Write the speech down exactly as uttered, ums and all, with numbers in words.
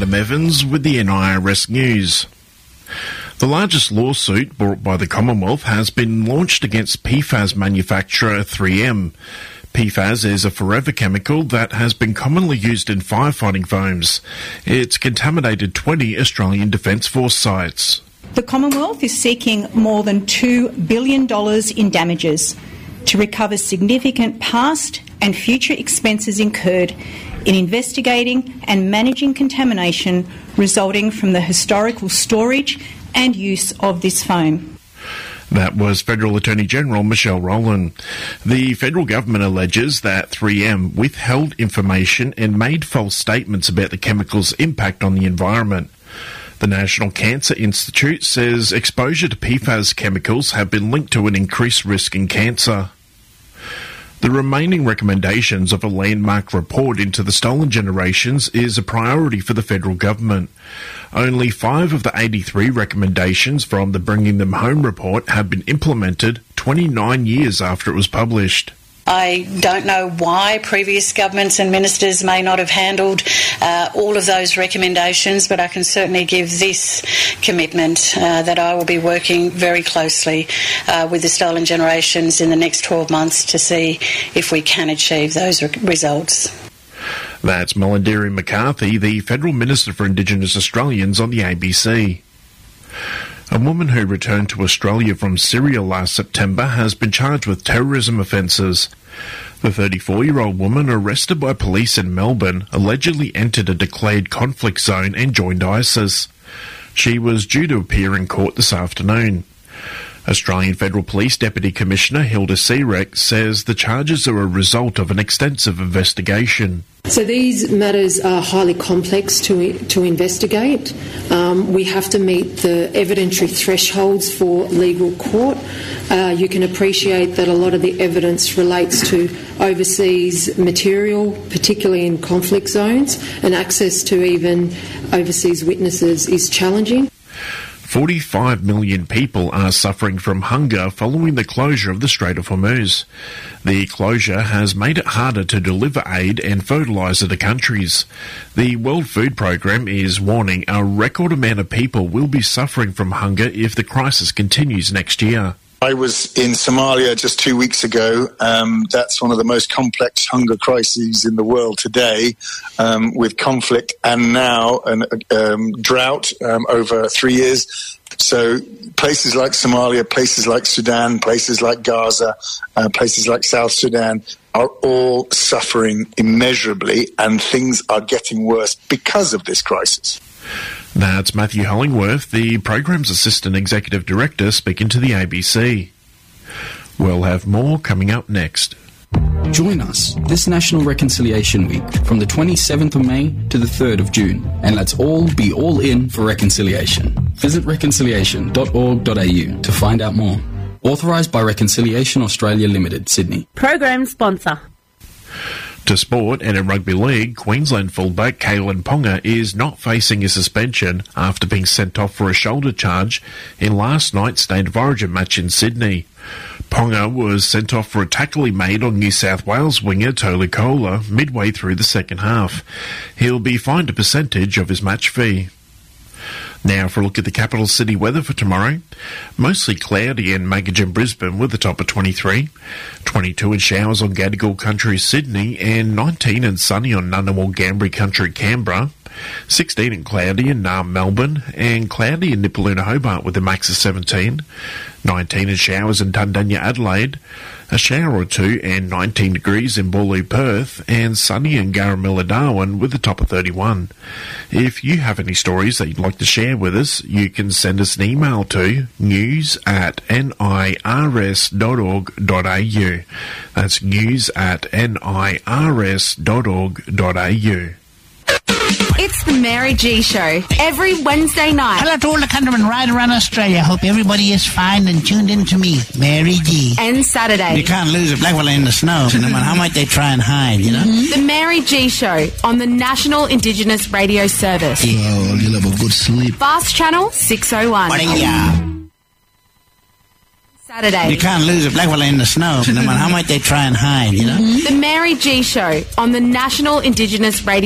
Adam Evans with the N I R S News. The largest lawsuit brought by the Commonwealth has been launched against P FAS manufacturer three M. P FAS is a forever chemical that has been commonly used in firefighting foams. It's contaminated twenty Australian Defence Force sites. The Commonwealth is seeking more than two billion dollars in damages to recover significant past and future expenses incurred in investigating and managing contamination resulting from the historical storage and use of this foam. That was Federal Attorney General Michelle Rowland. The federal government alleges that three M withheld information and made false statements about the chemical's impact on the environment. The National Cancer Institute says exposure to P FAS chemicals have been linked to an increased risk in cancer. The remaining recommendations of a landmark report into the stolen generations is a priority for the federal government. Only five of the eighty-three recommendations from the Bringing Them Home report have been implemented twenty-nine years after it was published. I don't know why previous governments and ministers may not have handled uh, all of those recommendations, but I can certainly give this commitment uh, that I will be working very closely uh, with the Stolen Generations in the next twelve months to see if we can achieve those re- results. That's Melinda McCarthy, the Federal Minister for Indigenous Australians, on the A B C. A woman who returned to Australia from Syria last September has been charged with terrorism offences. The thirty-four-year-old woman, arrested by police in Melbourne, allegedly entered a declared conflict zone and joined ISIS. She was due to appear in court this afternoon. Australian Federal Police Deputy Commissioner Hilda Seereck says the charges are a result of an extensive investigation. So these matters are highly complex to to investigate. Um, we have to meet the evidentiary thresholds for legal court. Uh, you can appreciate that a lot of the evidence relates to overseas material, particularly in conflict zones, and access to even overseas witnesses is challenging. forty-five million people are suffering from hunger following the closure of the Strait of Hormuz. The closure has made it harder to deliver aid and fertiliser to countries. The World Food Programme is warning a record amount of people will be suffering from hunger if the crisis continues next year. I was in Somalia just two weeks ago. Um, that's one of the most complex hunger crises in the world today, um, with conflict and now an um, drought um, over three years. So places like Somalia, places like Sudan, places like Gaza, uh, places like South Sudan are all suffering immeasurably, and things are getting worse because of this crisis. That's Matthew Hollingworth, the programme's Assistant Executive Director, speaking to the A B C. We'll have more coming up next. Join us this National Reconciliation Week from the twenty-seventh of May to the third of June, and let's all be all in for reconciliation. Visit reconciliation dot org dot a u to find out more. Authorised by Reconciliation Australia Limited, Sydney. Program sponsor. To sport, and in rugby league, Queensland fullback Kalyn Ponga is not facing a suspension after being sent off for a shoulder charge in last night's State of Origin match in Sydney. Ponga was sent off for a tackle he made on New South Wales winger Tolu Koula midway through the second half. He'll be fined a percentage of his match fee. Now for a look at the capital city weather for tomorrow. Mostly cloudy in Magogin, Brisbane with a top of twenty-three. twenty-two in showers on Gadigal Country, Sydney, and nineteen and sunny on Ngunnawal, Gambri Country, Canberra. sixteen and cloudy in Naarm, Melbourne, and cloudy in Nipaluna, Hobart with a max of seventeen. nineteen in showers in Tundanya, Adelaide. A shower or two and nineteen degrees in Boorloo, Perth, and sunny in Garamilla, Darwin with a top of thirty-one. If you have any stories that you'd like to share with us, you can send us an email to news at nirs dot org dot a u. That's news at nirs dot org dot a u. It's the Mary G Show, every Wednesday night. Hello to all the countrymen right around Australia. Hope everybody is fine and tuned in to me, Mary G. And Saturday. You can't lose a black fella in the snow, no matter how much they try and hide, you know? Mm-hmm. The Mary G Show on the National Indigenous Radio Service. Yeah, well, you'll have a good sleep. Fast Channel six oh one. Saturday. You can't lose a black fella in the snow, no matter how much they try and hide, you know? Mm-hmm. The Mary G Show on the National Indigenous Radio